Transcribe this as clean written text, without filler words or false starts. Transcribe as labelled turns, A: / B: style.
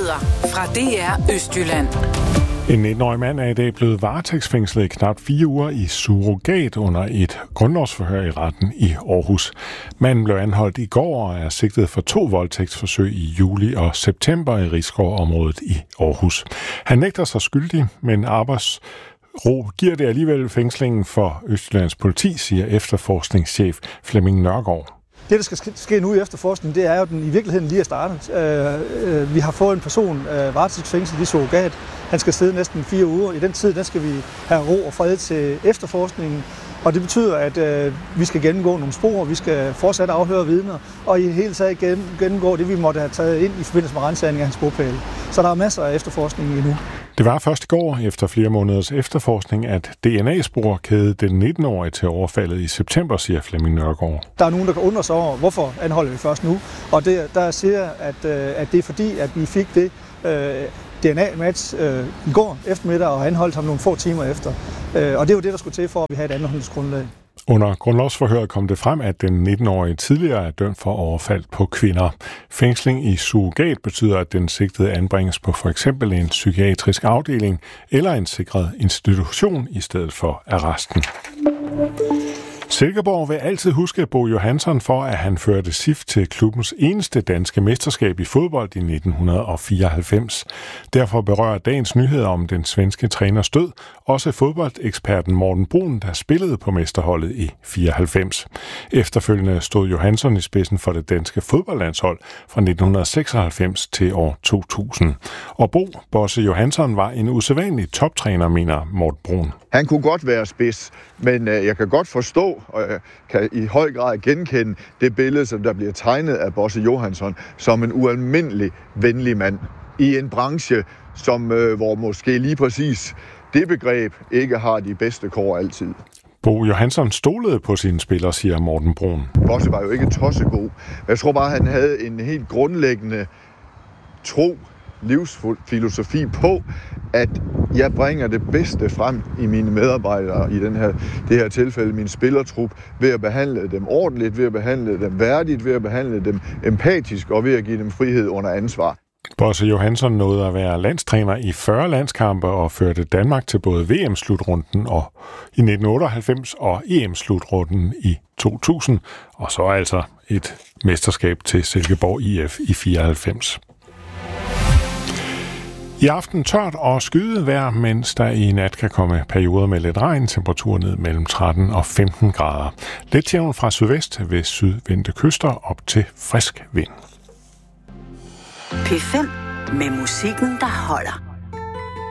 A: Nyheder fra DR Østjylland.
B: En 19-årig mand er i dag blevet varetægtsfængslet i knap 4 uger i surrogat under et grundlovsforhør i retten i Aarhus. Manden blev anholdt i går og er sigtet for 2 voldtægtsforsøg i juli og september i Risskov-området i Aarhus. Han nægter sig skyldig, men arbejdsro giver det alligevel fængslingen for Østjyllands politi, siger efterforskningschef Flemming Nørgaard.
C: Det, der skal ske nu i efterforskningen, det er jo, at den i virkeligheden lige er startet. Vi har fået en person varetægtsfængslet i surrogat. Han skal sidde næsten 4 uger. I den tid, der skal vi have ro og fred til efterforskningen. Og det betyder, at vi skal gennemgå nogle spor, vi skal fortsat afhøre vidner, og i det hele taget gennemgå det, vi måtte have taget ind i forbindelse med ransagning af hans bopæl. Så der er masser af efterforskning endnu.
B: Det var først i går, efter flere måneders efterforskning, at DNA-spor kædede den 19-årige til overfaldet i september, siger Flemming Nørgaard.
C: Der er nogen, der kan undre sig over, hvorfor anholder vi først nu. Og der siger at det er fordi, at vi fik det DNA-match i går eftermiddag og anholdt ham nogle få timer efter. Og det er jo det, der skulle til for, at vi har et anholdelsesgrundlag.
B: Under grundlovsforhøret kom det frem, at den 19-årige tidligere er dømt for overfald på kvinder. Fængsling i surrogat betyder, at den sigtede anbringes på for eksempel en psykiatrisk afdeling eller en sikret institution i stedet for arresten. Silkeborg vil altid huske Bo Johansson for, at han førte SIF til klubbens eneste danske mesterskab i fodbold i 1994. Derfor berører dagens nyheder om den svenske træners død også fodboldeksperten Morten Brun, der spillede på mesterholdet i 94. Efterfølgende stod Johansson i spidsen for det danske fodboldlandshold fra 1996 til år 2000. Og Bo Bosse Johansson var en usædvanlig toptræner, mener Morten Brun.
D: Han kunne godt være spids, men jeg kan godt forstå, og jeg kan i høj grad genkende det billede, som der bliver tegnet af Bosse Johansson, som en ualmindelig venlig mand i en branche, hvor måske lige præcis det begreb ikke har de bedste kår altid.
B: Bo Johansson stolede på sine spillere, siger Morten Brun.
D: Bosse var jo ikke tossegod. Jeg tror bare, han havde en helt grundlæggende livsfilosofi på, at jeg bringer det bedste frem i mine medarbejdere i det her tilfælde, min spillertrup, ved at behandle dem ordentligt, ved at behandle dem værdigt, ved at behandle dem empatisk og ved at give dem frihed under ansvar.
B: Bosse Johansson nåede at være landstræner i 40 landskampe og førte Danmark til både VM-slutrunden og i 1998 og EM-slutrunden i 2000, og så altså et mesterskab til Silkeborg IF i 94. I aften tørt og skyet vejr, mens der i nat kan komme perioder med lidt regn, temperatur ned mellem 13 og 15 grader. Lidt jævn fra sydvest ved sydvendte kyster op til frisk vind.
E: P5 med musikken, der holder.